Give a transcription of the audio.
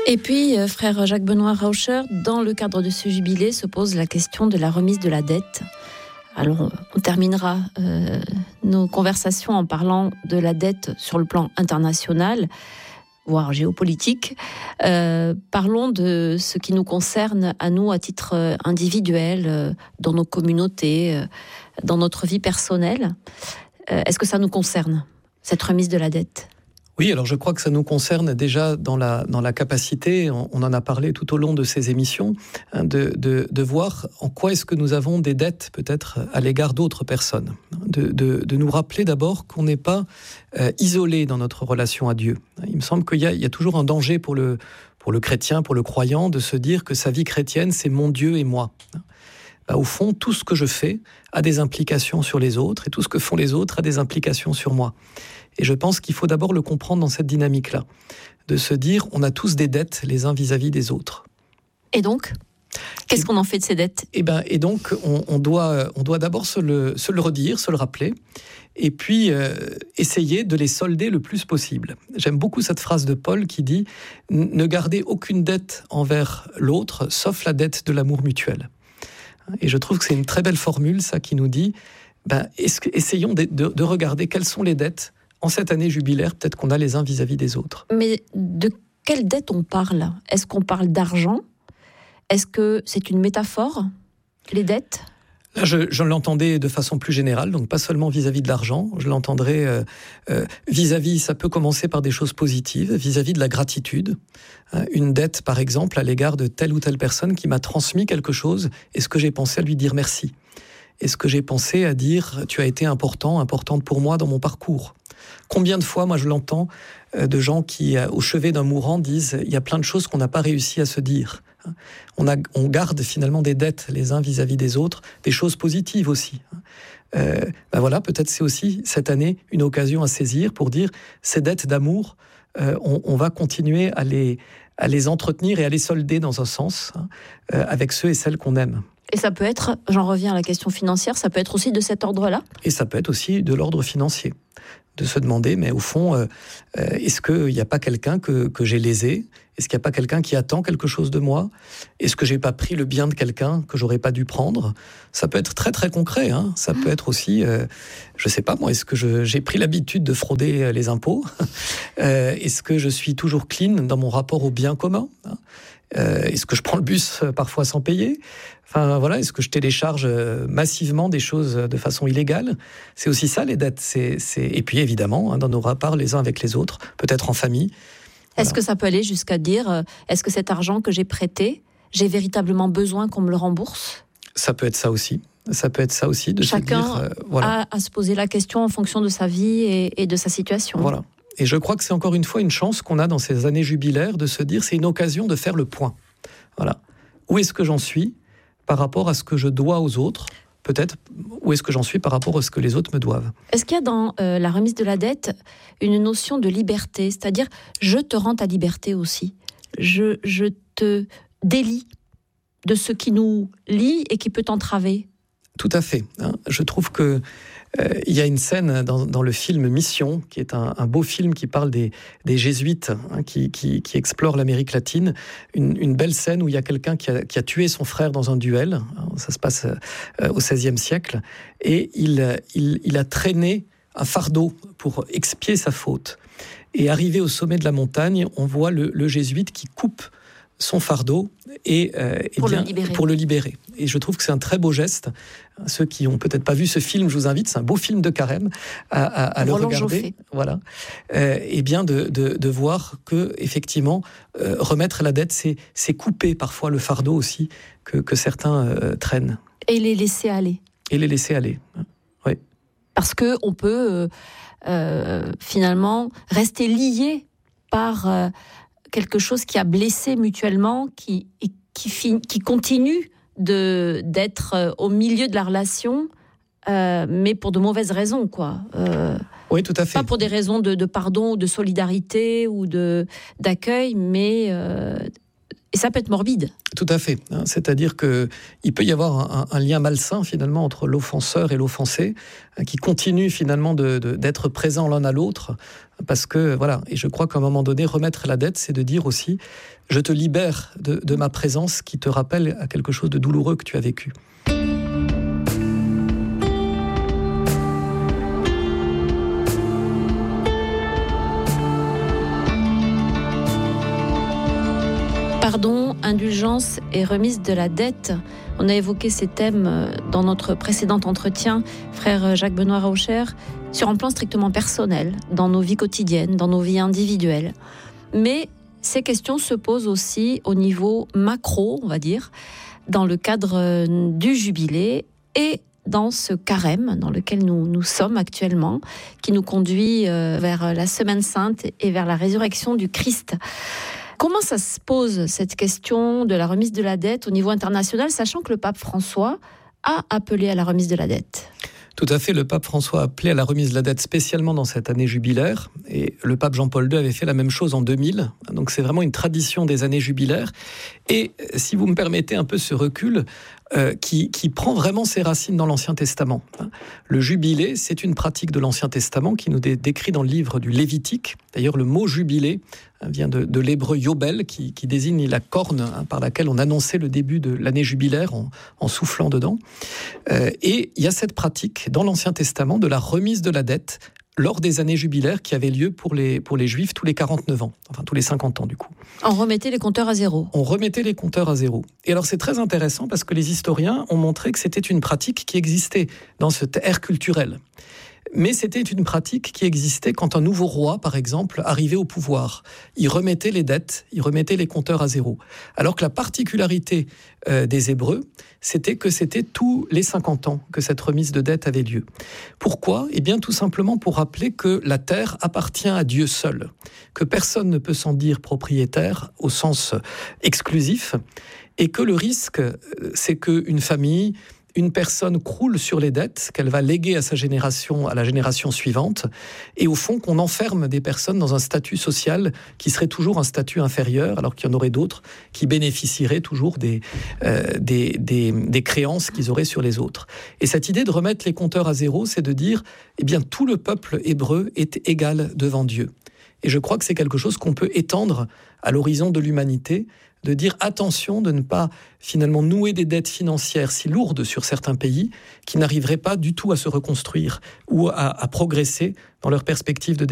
Et puis, frère Jacques-Benoît Rauscher, dans le cadre de ce jubilé, se pose la question de la remise de la dette. Alors, on terminera nos conversations en parlant de la dette sur le plan international, voire géopolitique. Parlons de ce qui nous concerne à nous, à titre individuel, dans nos communautés, dans notre vie personnelle. Est-ce que ça nous concerne, cette remise de la dette ? Oui, alors je crois que ça nous concerne déjà dans la capacité, on en a parlé tout au long de ces émissions, de voir en quoi est-ce que nous avons des dettes peut-être à l'égard d'autres personnes. De nous rappeler d'abord qu'on n'est pas isolé dans notre relation à Dieu. Il me semble qu'il y a toujours un danger pour le chrétien, pour le croyant, de se dire que sa vie chrétienne, c'est mon Dieu et moi. Au fond, tout ce que je fais a des implications sur les autres, et tout ce que font les autres a des implications sur moi. Et je pense qu'il faut d'abord le comprendre dans cette dynamique-là, de se dire on a tous des dettes les uns vis-à-vis des autres. Et donc, qu'est-ce qu'on en fait de ces dettes ? Et donc, on doit d'abord se le redire, se le rappeler, et puis essayer de les solder le plus possible. J'aime beaucoup cette phrase de Paul qui dit « Ne gardez aucune dette envers l'autre, sauf la dette de l'amour mutuel ». Et je trouve que c'est une très belle formule, ça, qui nous dit essayons de regarder quelles sont les dettes en cette année jubilaire, peut-être qu'on a les uns vis-à-vis des autres. Mais de quelle dette on parle ? Est-ce qu'on parle d'argent ? Est-ce que c'est une métaphore, les dettes ? Là, je l'entendais de façon plus générale, donc pas seulement vis-à-vis de l'argent. Je l'entendrais vis-à-vis, ça peut commencer par des choses positives, vis-à-vis de la gratitude. Une dette, par exemple, à l'égard de telle ou telle personne qui m'a transmis quelque chose. Est-ce que j'ai pensé à lui dire merci ? Est-ce que j'ai pensé à dire « tu as été importante pour moi dans mon parcours ». Combien de fois, moi, je l'entends, de gens qui, au chevet d'un mourant, disent « il y a plein de choses qu'on n'a pas réussi à se dire ». On garde finalement des dettes les uns vis-à-vis des autres, des choses positives aussi. Voilà, peut-être c'est aussi cette année une occasion à saisir pour dire ces dettes d'amour, on va continuer à les entretenir et à les solder dans un sens avec ceux et celles qu'on aime. Et ça peut être, j'en reviens à la question financière, ça peut être aussi de cet ordre-là ? Et ça peut être aussi de l'ordre financier. De se demander, mais au fond, est-ce qu'il n'y a pas quelqu'un que j'ai lésé ? Est-ce qu'il n'y a pas quelqu'un qui attend quelque chose de moi ? Est-ce que je n'ai pas pris le bien de quelqu'un que je n'aurais pas dû prendre ? Ça peut être très très concret. Ça peut être aussi, je ne sais pas moi, est-ce que j'ai pris l'habitude de frauder les impôts ? Est-ce que je suis toujours clean dans mon rapport au bien commun ? Est-ce que je prends le bus parfois sans payer ? Enfin, voilà, est-ce que je télécharge massivement des choses de façon illégale ? C'est aussi ça, les dettes. Et puis, évidemment, dans nos rapports les uns avec les autres, peut-être en famille. Est-ce que ça peut aller jusqu'à dire, est-ce que cet argent que j'ai prêté, j'ai véritablement besoin qu'on me le rembourse ? Ça peut être ça aussi. Ça peut être ça aussi, de chacun se dire... voilà. a à se poser la question en fonction de sa vie et de sa situation. Voilà. Et je crois que c'est encore une fois une chance qu'on a dans ces années jubilaires de se dire c'est une occasion de faire le point. Voilà. Où est-ce que j'en suis par rapport à ce que je dois aux autres ? Peut-être, où est-ce que j'en suis par rapport à ce que les autres me doivent ? Est-ce qu'il y a dans la remise de la dette une notion de liberté ? C'est-à-dire, je te rends ta liberté aussi. Je te délie de ce qui nous lie et qui peut t'entraver. Tout à fait. Je trouve que il y a une scène dans le film Mission, qui est un beau film qui parle des jésuites qui explorent l'Amérique latine. Une belle scène où il y a quelqu'un qui a tué son frère dans un duel. Ça se passe au XVIe siècle. Et il a traîné un fardeau pour expier sa faute. Et arrivé au sommet de la montagne, on voit le jésuite qui coupe son fardeau pour le libérer. Et je trouve que c'est un très beau geste. Ceux qui n'ont peut-être pas vu ce film, je vous invite, c'est un beau film de Carême à le regarder. Joffé. Voilà. Et bien de voir que effectivement remettre la dette, c'est couper parfois le fardeau aussi que certains traînent. Et les laisser aller. Oui. Parce que on peut finalement rester lié par quelque chose qui a blessé mutuellement, qui continue d'être au milieu de la relation, mais pour de mauvaises raisons, quoi. Oui, tout à fait. Pas pour des raisons de pardon, ou de solidarité ou d'accueil, mais Et ça peut être morbide. Tout à fait. C'est-à-dire qu'il peut y avoir un lien malsain finalement entre l'offenseur et l'offensé, qui continue finalement d'être présent l'un à l'autre, parce que voilà. Et je crois qu'à un moment donné, remettre la dette, c'est de dire aussi, je te libère de ma présence qui te rappelle à quelque chose de douloureux que tu as vécu. Pardon, indulgence et remise de la dette. On a évoqué ces thèmes dans notre précédent entretien, frère Jacques-Benoît Rauscher, sur un plan strictement personnel, dans nos vies quotidiennes, dans nos vies individuelles. Mais ces questions se posent aussi au niveau macro, on va dire, dans le cadre du jubilé et dans ce carême dans lequel nous sommes actuellement, qui nous conduit vers la Semaine Sainte et vers la résurrection du Christ. Comment ça se pose, cette question de la remise de la dette au niveau international, sachant que le pape François a appelé à la remise de la dette ? Tout à fait, le pape François a appelé à la remise de la dette spécialement dans cette année jubilaire, et le pape Jean-Paul II avait fait la même chose en 2000, donc c'est vraiment une tradition des années jubilaires. Et si vous me permettez un peu ce recul, qui prend vraiment ses racines dans l'Ancien Testament. Le jubilé, c'est une pratique de l'Ancien Testament qui nous est décrit dans le livre du Lévitique. D'ailleurs, le mot jubilé vient de l'hébreu yobel, qui désigne la corne par laquelle on annonçait le début de l'année jubilaire en soufflant dedans. Et il y a cette pratique dans l'Ancien Testament de la remise de la dette lors des années jubilaires qui avaient lieu pour les Juifs tous les 49 ans, enfin tous les 50 ans du coup. On remettait les compteurs à zéro. On remettait les compteurs à zéro. Et alors c'est très intéressant parce que les historiens ont montré que c'était une pratique qui existait dans cette ère culturelle. Mais c'était une pratique qui existait quand un nouveau roi, par exemple, arrivait au pouvoir. Il remettait les dettes, il remettait les compteurs à zéro. Alors que la particularité des Hébreux, c'était que c'était tous les 50 ans que cette remise de dette avait lieu. Pourquoi ? Eh bien, tout simplement pour rappeler que la terre appartient à Dieu seul, que personne ne peut s'en dire propriétaire au sens exclusif, et que le risque, c'est qu'une famille, une personne croule sur les dettes qu'elle va léguer à sa génération, à la génération suivante, et au fond qu'on enferme des personnes dans un statut social qui serait toujours un statut inférieur, alors qu'il y en aurait d'autres qui bénéficieraient toujours des créances qu'ils auraient sur les autres. Et cette idée de remettre les compteurs à zéro, c'est de dire, eh bien, tout le peuple hébreu est égal devant Dieu. Et je crois que c'est quelque chose qu'on peut étendre à l'horizon de l'humanité, de dire attention de ne pas finalement nouer des dettes financières si lourdes sur certains pays qui n'arriveraient pas du tout à se reconstruire ou à progresser dans leur perspective de développement.